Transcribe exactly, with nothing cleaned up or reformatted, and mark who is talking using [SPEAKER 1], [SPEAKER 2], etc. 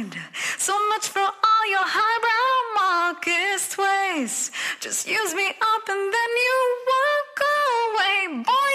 [SPEAKER 1] mind. So much for all your highbrow Marxist ways. Just use me up and then you walk away. Boy,